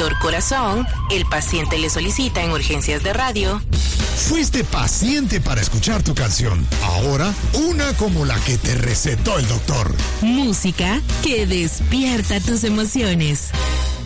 Doctor Corazón, el paciente le solicita en urgencias de radio. Fuiste paciente para escuchar tu canción. Ahora, una como la que te recetó el doctor. Música que despierta tus emociones.